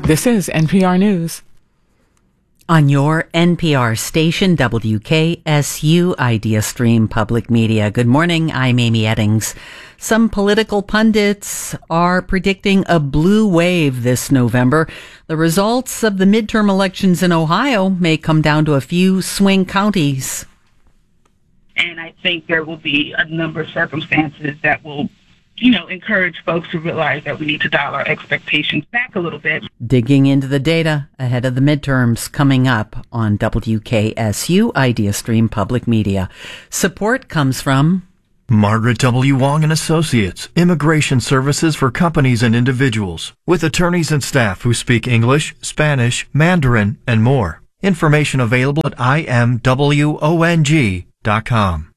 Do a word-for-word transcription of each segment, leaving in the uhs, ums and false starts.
This is N P R News. On your N P R station, W K S U Idea Stream Public Media. Good morning, I'm Amy Eddings. Some political pundits are predicting a blue wave this November. The results of the midterm elections in Ohio may come down to a few swing counties. And I think there will be a number of circumstances that will, you know, encourage folks to realize that we need to dial our expectations back a little bit. Digging into the data ahead of the midterms coming up on W K S U Idea Stream Public Media. Support comes from Margaret W. Wong and Associates, Immigration Services for Companies and Individuals, with attorneys and staff who speak English, Spanish, Mandarin, and more. Information available at I M W O N G dot com.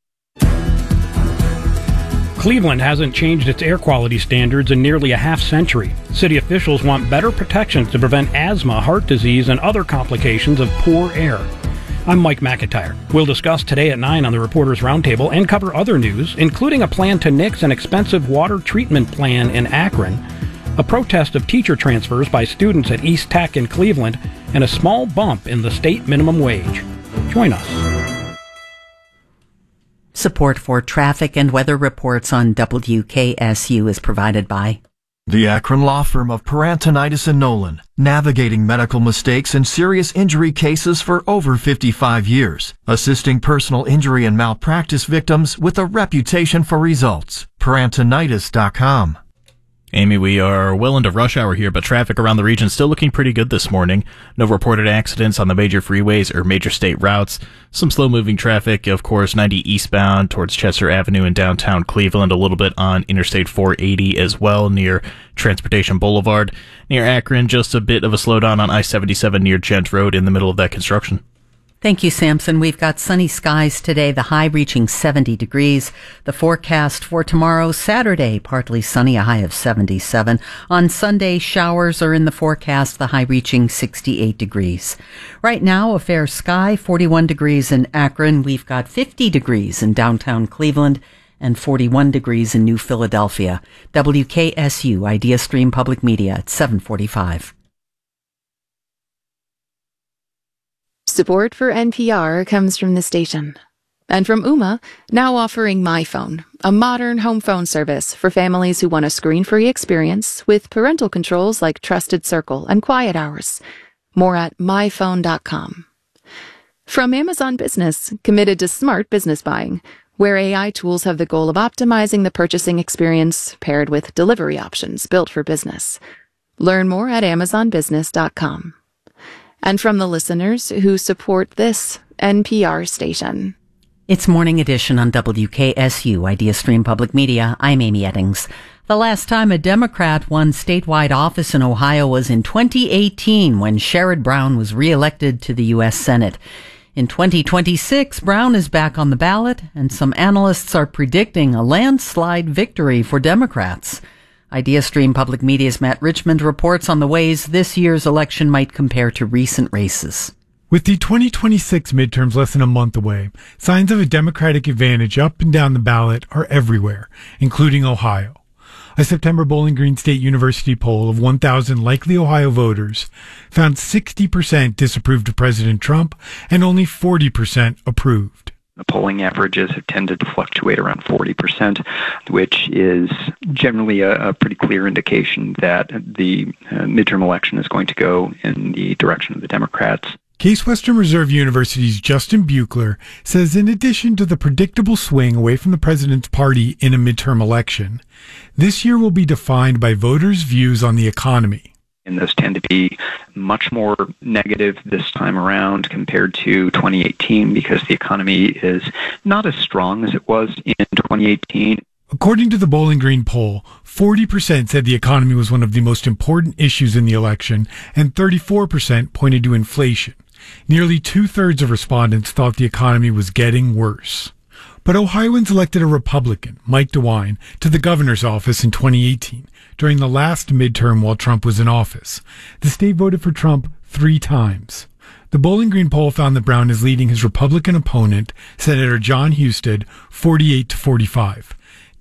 Cleveland hasn't changed its air quality standards in nearly a half century. City officials want better protections to prevent asthma, heart disease, and other complications of poor air. I'm Mike McIntyre. We'll discuss today at nine on the Reporters Roundtable and cover other news, including a plan to nix an expensive water treatment plan in Akron, a protest of teacher transfers by students at East Tech in Cleveland, and a small bump in the state minimum wage. Join us. Support for traffic and weather reports on W K S U is provided by the Akron law firm of Parantonitis and Nolan, navigating medical mistakes and serious injury cases for over fifty-five years, assisting personal injury and malpractice victims with a reputation for results. Parantonitis dot com. Amy, we are well into rush hour here, but traffic around the region still looking pretty good this morning. No reported accidents on the major freeways or major state routes. Some slow-moving traffic, of course, ninety eastbound towards Chester Avenue in downtown Cleveland, a little bit on Interstate four eighty as well near Transportation Boulevard. Near Akron, just a bit of a slowdown on I seventy-seven near Gent Road in the middle of that construction. Thank you, Samson. We've got sunny skies today, the high reaching seventy degrees. The forecast for tomorrow, Saturday, partly sunny, a high of seventy-seven. On Sunday, showers are in the forecast, the high reaching sixty-eight degrees. Right now, a fair sky, forty-one degrees in Akron. We've got fifty degrees in downtown Cleveland and forty-one degrees in New Philadelphia. W K S U Idea Stream Public Media at seven forty-five. Support for N P R comes from the station. And from Ooma, now offering MyPhone, a modern home phone service for families who want a screen-free experience with parental controls like Trusted Circle and Quiet Hours. More at my phone dot com. From Amazon Business, committed to smart business buying, where A I tools have the goal of optimizing the purchasing experience paired with delivery options built for business. Learn more at amazon business dot com. And from the listeners who support this N P R station. It's Morning Edition on W K S U Idea Stream Public Media. I'm Amy Eddings. The last time a Democrat won statewide office in Ohio was in twenty eighteen when Sherrod Brown was reelected to the U S Senate. In twenty twenty-six, Brown is back on the ballot, and some analysts are predicting a landslide victory for Democrats. Idea Stream Public Media's Matt Richmond reports on the ways this year's election might compare to recent races. With the twenty twenty-six midterms less than a month away, signs of a Democratic advantage up and down the ballot are everywhere, including Ohio. A September Bowling Green State University poll of one thousand likely Ohio voters found sixty percent disapproved of President Trump and only forty percent approved. The polling averages have tended to fluctuate around forty percent, which is generally a, a pretty clear indication that the uh, midterm election is going to go in the direction of the Democrats. Case Western Reserve University's Justin Buechler says in addition to the predictable swing away from the president's party in a midterm election, this year will be defined by voters' views on the economy. And those tend to be much more negative this time around compared to twenty eighteen because the economy is not as strong as it was in twenty eighteen. According to the Bowling Green poll, forty percent said the economy was one of the most important issues in the election, and thirty-four percent pointed to inflation. Nearly two-thirds of respondents thought the economy was getting worse. But Ohioans elected a Republican, Mike DeWine, to the governor's office in twenty eighteen, during the last midterm while Trump was in office. The state voted for Trump three times. The Bowling Green poll found that Brown is leading his Republican opponent, Senator John Husted, forty-eight to forty-five.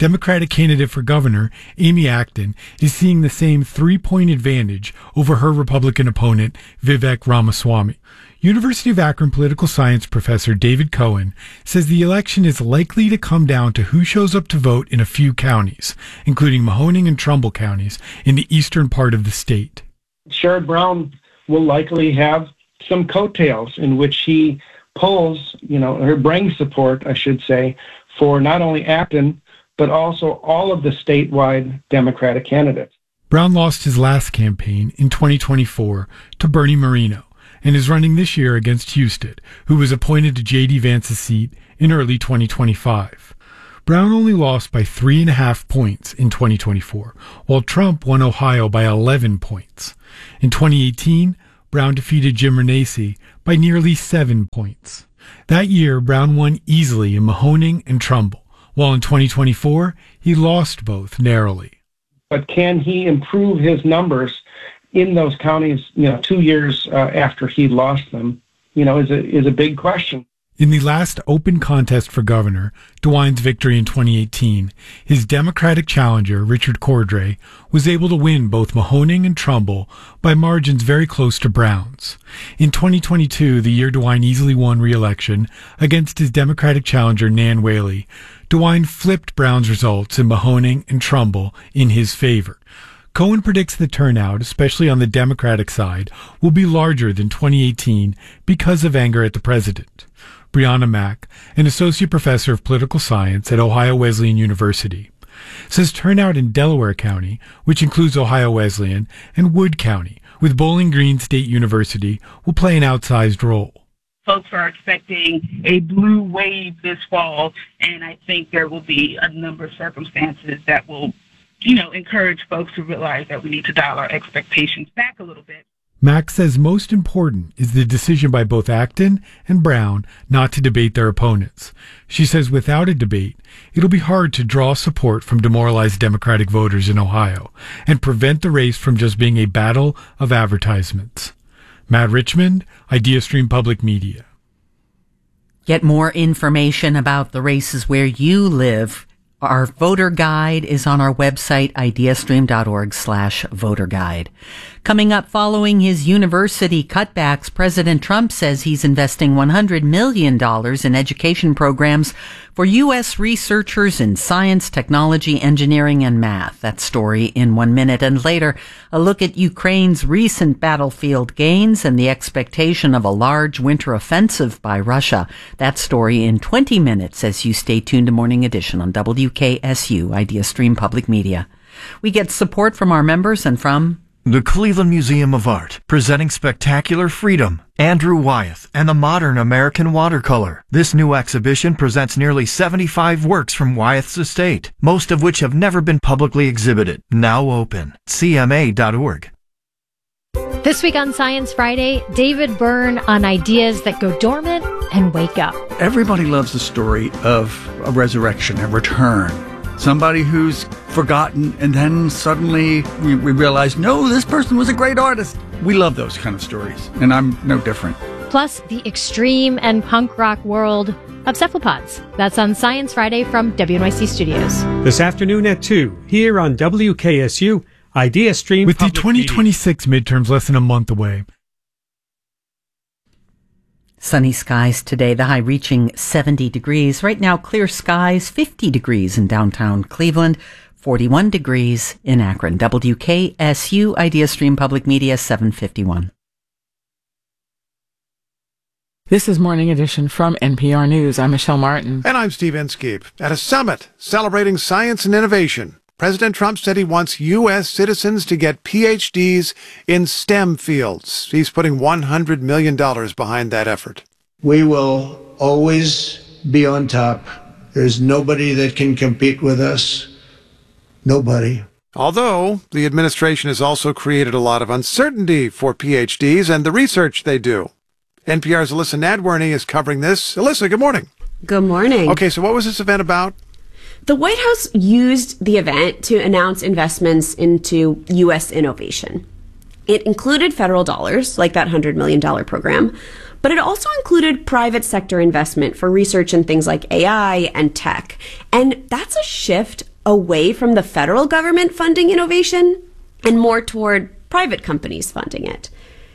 Democratic candidate for governor, Amy Acton, is seeing the same three-point advantage over her Republican opponent, Vivek Ramaswamy. University of Akron political science professor David Cohen says the election is likely to come down to who shows up to vote in a few counties, including Mahoning and Trumbull counties in the eastern part of the state. Sherrod Brown will likely have some coattails in which he pulls, you know, her brain support, I should say, for not only Acton, but also all of the statewide Democratic candidates. Brown lost his last campaign in twenty twenty-four to Bernie Moreno and is running this year against Husted, who was appointed to J D. Vance's seat in early twenty twenty-five. Brown only lost by three and a half points in twenty twenty-four, while Trump won Ohio by eleven points. In twenty eighteen, Brown defeated Jim Renacci by nearly seven points. That year, Brown won easily in Mahoning and Trumbull, while in twenty twenty-four, he lost both narrowly. But can he improve his numbers in those counties, you know, two years uh, after he lost them, you know, is a, is a big question. In the last open contest for governor, DeWine's victory in twenty eighteen, his Democratic challenger, Richard Cordray, was able to win both Mahoning and Trumbull by margins very close to Brown's. In twenty twenty-two, the year DeWine easily won re-election against his Democratic challenger, Nan Whaley, DeWine flipped Brown's results in Mahoning and Trumbull in his favor. Cohen predicts the turnout, especially on the Democratic side, will be larger than twenty eighteen because of anger at the president. Brianna Mack, an associate professor of political science at Ohio Wesleyan University, says turnout in Delaware County, which includes Ohio Wesleyan, and Wood County, with Bowling Green State University, will play an outsized role. Folks are expecting a blue wave this fall, and I think there will be a number of circumstances that will, you know, encourage folks to realize that we need to dial our expectations back a little bit. Max says most important is the decision by both Acton and Brown not to debate their opponents. She says without a debate, it'll be hard to draw support from demoralized Democratic voters in Ohio and prevent the race from just being a battle of advertisements. Matt Richmond, IdeaStream Public Media. Get more information about the races where you live. Our voter guide is on our website, ideastream.org slash voter guide. Coming up following his university cutbacks, President Trump says he's investing one hundred million dollars in education programs for U S researchers in science, technology, engineering, and math. That story in one minute. And later, a look at Ukraine's recent battlefield gains and the expectation of a large winter offensive by Russia. That story in twenty minutes as you stay tuned to Morning Edition on W K S U, IdeaStream Public Media. We get support from our members and from the Cleveland Museum of Art, presenting Spectacular Freedom, Andrew Wyeth, and the Modern American Watercolor. This new exhibition presents nearly seventy-five works from Wyeth's estate, most of which have never been publicly exhibited. Now open. C M A dot org. This week on Science Friday, David Byrne on ideas that go dormant and wake up. Everybody loves the story of a resurrection, a return. Somebody who's forgotten, and then suddenly we, we realize, no, this person was a great artist. We love those kind of stories, and I'm no different. Plus, the extreme and punk rock world of cephalopods. That's on Science Friday from W N Y C Studios. This afternoon at two, here on W K S U, IdeaStream. With the twenty twenty-six midterms less than a month away. Sunny skies today, the high reaching seventy degrees. Right now, clear skies, fifty degrees in downtown Cleveland, forty-one degrees in Akron. W K S U, IdeaStream Public Media, seven fifty-one. This is Morning Edition from N P R News. I'm Michelle Martin. And I'm Steve Inskeep. At a summit celebrating science and innovation, President Trump said he wants U S citizens to get P H Ds in STEM fields. He's putting one hundred million dollars behind that effort. We will always be on top. There's nobody that can compete with us. Nobody. Although the administration has also created a lot of uncertainty for P H Ds and the research they do. N P R's Alyssa Nadworny is covering this. Alyssa, good morning. Good morning. Okay, so what was this event about? The White House used the event to announce investments into U S innovation. It included federal dollars, like that one hundred million dollars program, but it also included private sector investment for research in things like A I and tech. And that's a shift away from the federal government funding innovation and more toward private companies funding it.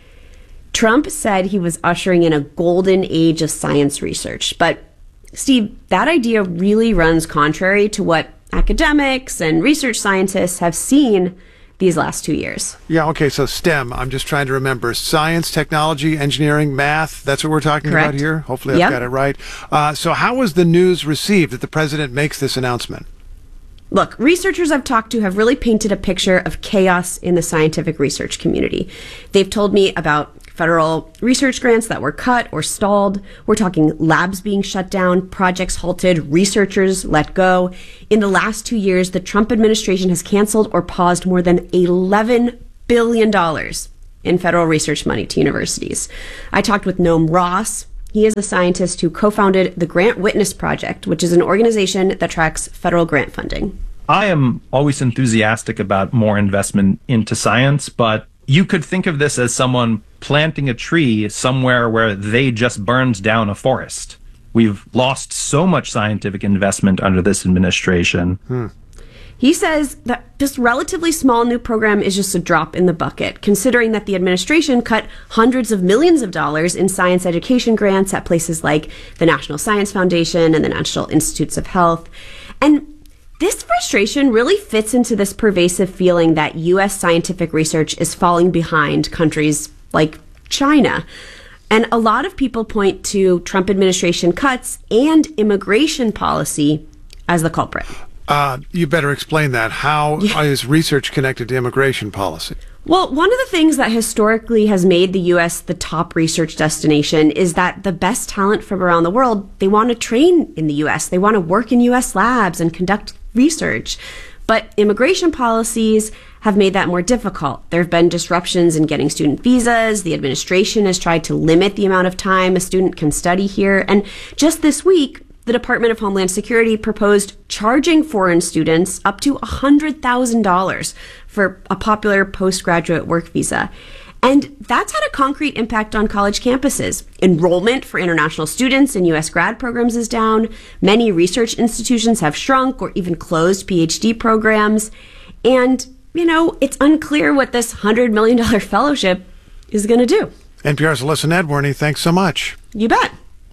Trump said he was ushering in a golden age of science research, but Steve, that idea really runs contrary to what academics and research scientists have seen these last two years. Yeah, okay, so STEM, I'm just trying to remember. Science, technology, engineering, math, that's what we're talking Correct. about here? Hopefully I've Yep. got it right. Uh, so how was the news received that the president makes this announcement? Look, researchers I've talked to have really painted a picture of chaos in the scientific research community. They've told me about federal research grants that were cut or stalled. We're talking labs being shut down, projects halted, researchers let go. In the last two years, the Trump administration has canceled or paused more than eleven billion dollars in federal research money to universities. I talked with Noam Ross. He is the scientist who co-founded the Grant Witness Project, which is an organization that tracks federal grant funding. I am always enthusiastic about more investment into science, but you could think of this as someone planting a tree somewhere where they just burned down a forest. We've lost so much scientific investment under this administration. Hmm. He says that this relatively small new program is just a drop in the bucket, considering that the administration cut hundreds of millions of dollars in science education grants at places like the National Science Foundation and the National Institutes of Health. And this frustration really fits into this pervasive feeling that U S scientific research is falling behind countries like China. And a lot of people point to Trump administration cuts and immigration policy as the culprit. Uh, you better explain that. How Yeah. is research connected to immigration policy? Well, one of the things that historically has made the U S the top research destination is that the best talent from around the world, they want to train in the U S. They want to work in U S labs and conduct research. But immigration policies have made that more difficult. There have been disruptions in getting student visas. The administration has tried to limit the amount of time a student can study here. And just this week, the Department of Homeland Security proposed charging foreign students up to one hundred thousand dollars for a popular postgraduate work visa. And that's had a concrete impact on college campuses. Enrollment for international students in U S grad programs is down. Many research institutions have shrunk or even closed P H D programs. And, you know, it's unclear what this one hundred million dollars fellowship is going to do. N P R's Alyssa Nedworny, thanks so much. You bet.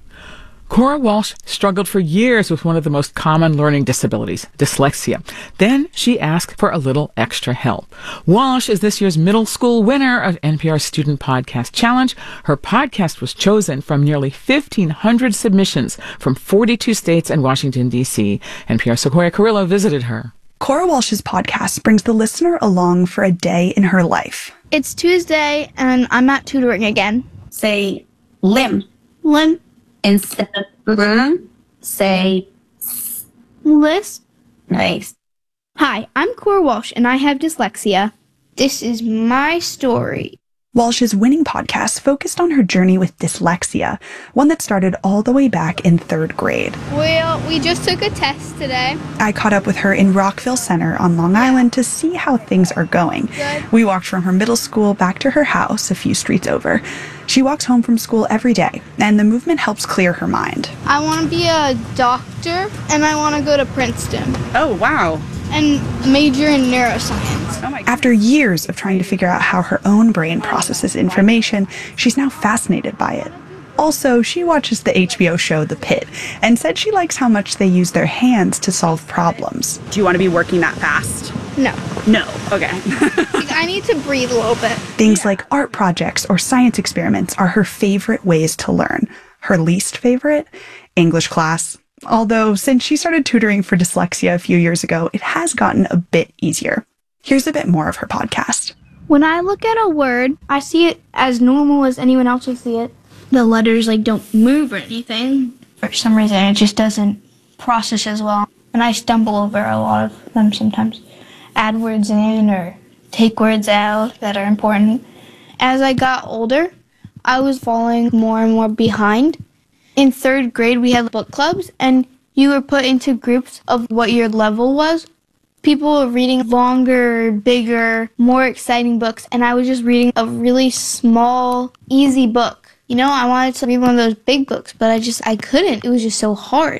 Cora Walsh struggled for years with one of the most common learning disabilities, dyslexia. Then she asked for a little extra help. Walsh is this year's middle school winner of N P R's Student Podcast Challenge. Her podcast was chosen from nearly fifteen hundred submissions from forty-two states and Washington, D C N P R's Sequoia Carrillo visited her. Cora Walsh's podcast brings the listener along for a day in her life. It's Tuesday, and I'm at tutoring again. Say limb. Limb. Instead of room, say List. Nice. Hi, I'm Cora Walsh, and I have dyslexia. This is my story. Walsh's winning podcast focused on her journey with dyslexia, one that started all the way back in third grade. Well, we just took a test today. I caught up with her in Rockville Center on Long Island to see how things are going. Good. We walked from her middle school back to her house a few streets over. She walks home from school every day, and the movement helps clear her mind. I want to be a doctor, and I want to go to Princeton. Oh, wow. And major in neuroscience. Oh my God. After years of trying to figure out how her own brain processes information, she's now fascinated by it. Also, she watches the H B O show The Pit and said she likes how much they use their hands to solve problems. Do you want to be working that fast? No. No. Okay. I need to breathe a little bit. Things like art projects or science experiments are her favorite ways to learn. Her least favorite? English class. Although, since she started tutoring for dyslexia a few years ago, it has gotten a bit easier. Here's a bit more of her podcast. When I look at a word, I see it as normal as anyone else would see it. The letters, like, don't move or anything. For some reason, it just doesn't process as well. And I stumble over a lot of them sometimes. Add words in or take words out that are important. As I got older, I was falling more and more behind. In third grade, we had book clubs, and you were put into groups of what your level was. People were reading longer, bigger, more exciting books, and I was just reading a really small, easy book. You know, I wanted to read one of those big books, but I just, I couldn't. It was just so hard.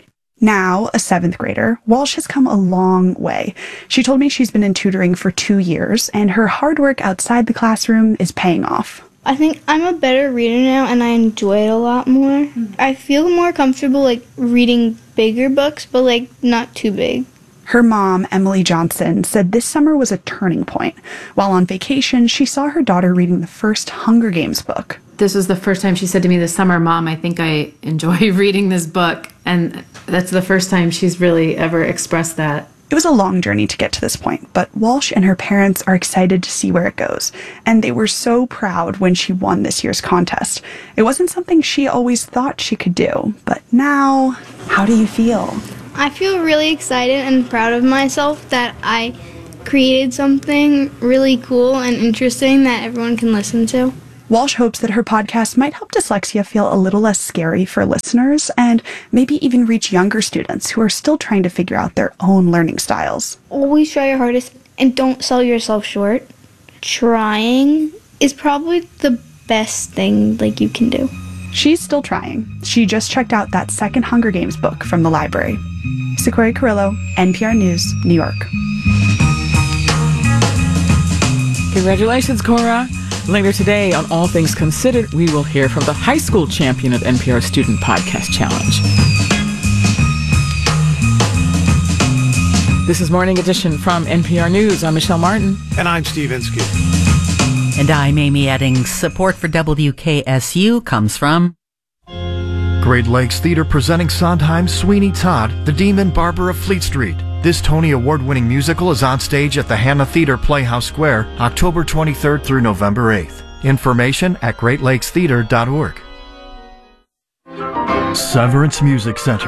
Now, a seventh grader, Walsh has come a long way. She told me she's been in tutoring for two years, and her hard work outside the classroom is paying off. I think I'm a better reader now, and I enjoy it a lot more. Mm-hmm. I feel more comfortable, like, reading bigger books, but, like, not too big. Her mom, Emily Johnson, said this summer was a turning point. While on vacation, she saw her daughter reading the first Hunger Games book. This was the first time she said to me this summer, Mom, I think I enjoy reading this book. And that's the first time she's really ever expressed that. It was a long journey to get to this point, but Walsh and her parents are excited to see where it goes. And they were so proud when she won this year's contest. It wasn't something she always thought she could do. But now, how do you feel? I feel really excited and proud of myself that I created something really cool and interesting that everyone can listen to. Walsh hopes that her podcast might help dyslexia feel a little less scary for listeners and maybe even reach younger students who are still trying to figure out their own learning styles. Always try your hardest and don't sell yourself short. Trying is probably the best thing like you can do. She's still trying. She just checked out that second Hunger Games book from the library. Sequoia Carrillo, N P R News, New York. Congratulations, Cora. Later today on All Things Considered, we will hear from the high school champion of N P R Student Podcast Challenge. This is Morning Edition from N P R News. I'm Michelle Martin. And I'm Steve Inskeep. And I'm Amy Eddings. Support for W K S U comes from Great Lakes Theater presenting Sondheim's Sweeney Todd, the Demon Barber of Fleet Street. This Tony Award-winning musical is on stage at the Hannah Theater Playhouse Square, October twenty-third through November eighth. Information at great lakes theater dot org. Severance Music Center.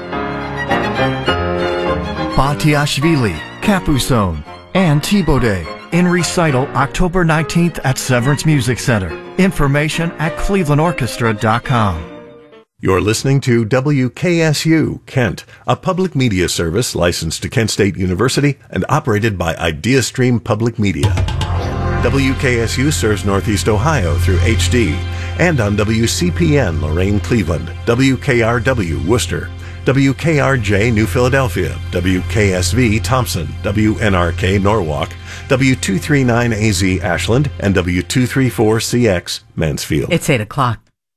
Batiashvili, Capuzone, and Thibaudet in recital October nineteenth at Severance Music Center. Information at cleveland orchestra dot com. You're listening to W K S U, Kent, a public media service licensed to Kent State University and operated by IdeaStream Public Media. W K S U serves Northeast Ohio through H D and on W C P N Lorain Cleveland, W K R W Worcester, W K R J New Philadelphia, W K S V Thompson, W N R K Norwalk, W two thirty-nine A Z Ashland, and W two thirty-four C X Mansfield. It's eight o'clock.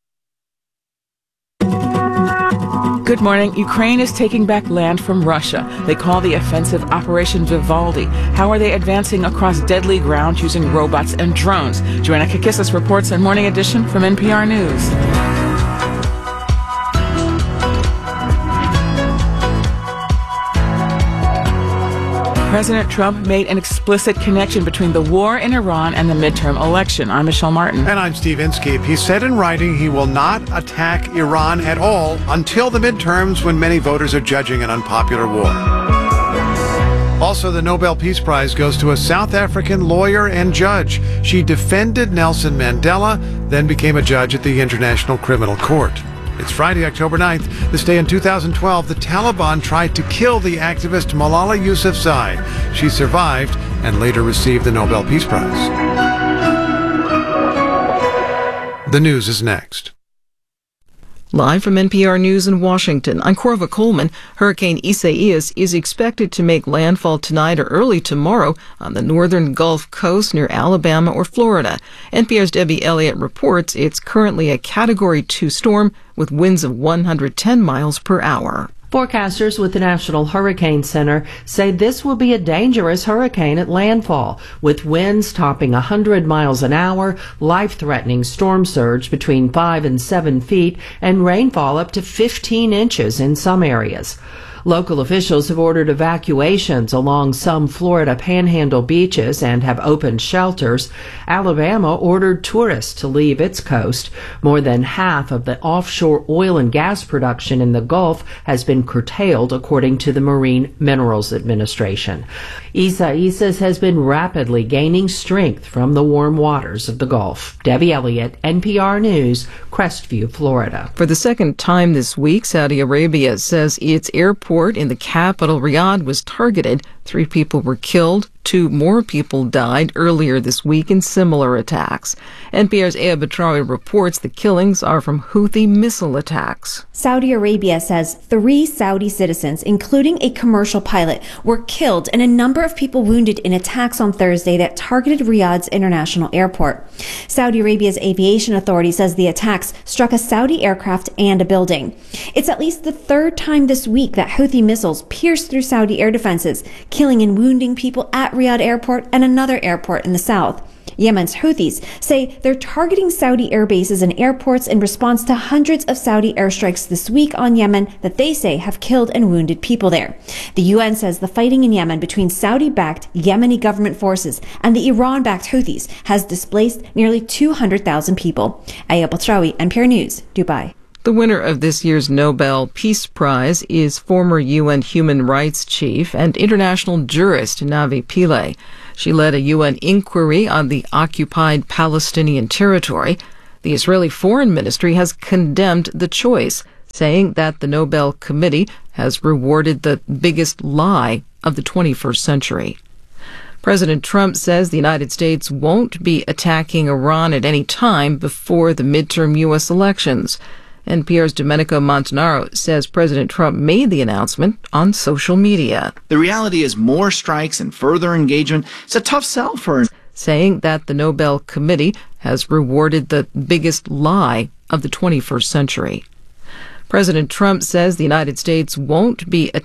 Good morning. Ukraine is taking back land from Russia. They call the offensive Operation Vivaldi. How are they advancing across deadly ground using robots and drones? Joanna Kakissis reports on Morning Edition from N P R News. President Trump made an explicit connection between the war in Iran and the midterm election. I'm Michelle Martin. And I'm Steve Inskeep. He said in writing he will not attack Iran at all until the midterms, when many voters are judging an unpopular war. Also, the Nobel Peace Prize goes to a South African lawyer and judge. She defended Nelson Mandela, then became a judge at the International Criminal Court. It's Friday, October ninth. This day in two thousand twelve, the Taliban tried to kill the activist Malala Yousafzai. She survived and later received the Nobel Peace Prize. The news is next. Live from N P R News in Washington, I'm Corva Coleman. Hurricane Isaias is expected to make landfall tonight or early tomorrow on the northern Gulf Coast near Alabama or Florida. N P R's Debbie Elliott reports it's currently a Category two storm with winds of one hundred ten miles per hour. Forecasters with the National Hurricane Center say this will be a dangerous hurricane at landfall, with winds topping one hundred miles an hour, life-threatening storm surge between five and seven feet, and rainfall up to fifteen inches in some areas. Local officials have ordered evacuations along some Florida Panhandle beaches and have opened shelters. Alabama ordered tourists to leave its coast. More than half of the offshore oil and gas production in the Gulf has been curtailed, according to the Marine Minerals Administration. Isaias has been rapidly gaining strength from the warm waters of the Gulf. Debbie Elliott, N P R News, Crestview, Florida. For the second time this week, Saudi Arabia says its airport in the capital, Riyadh, was targeted Three people were killed. Two more people died earlier this week in similar attacks. N P R's Aya Batrawi reports the killings are from Houthi missile attacks. Saudi Arabia says three Saudi citizens, including a commercial pilot, were killed and a number of people wounded in attacks on Thursday that targeted Riyadh's international airport. Saudi Arabia's aviation authority says the attacks struck a Saudi aircraft and a building. It's at least the third time this week that Houthi missiles pierced through Saudi air defenses, killing and wounding people at Riyadh Airport and another airport in the south. Yemen's Houthis say they're targeting Saudi air bases and airports in response to hundreds of Saudi airstrikes this week on Yemen that they say have killed and wounded people there. The U N says the fighting in Yemen between Saudi-backed Yemeni government forces and the Iran-backed Houthis has displaced nearly two hundred thousand people. Aya Batrawi, N P R News, Dubai. The winner of this year's Nobel Peace Prize is former U N human rights chief and international jurist Navi Pillay. She led a U N inquiry on the occupied Palestinian territory. The Israeli Foreign Ministry has condemned the choice, saying that the Nobel Committee has rewarded the biggest lie of the twenty-first century. President Trump says the United States won't be attacking Iran at any time before the midterm U S elections. N P R's Domenico Montanaro says President Trump made the announcement on social media. The reality is more strikes and further engagement. It's a tough sell for... Saying that the Nobel Committee has rewarded the biggest lie of the twenty-first century. President Trump says the United States won't be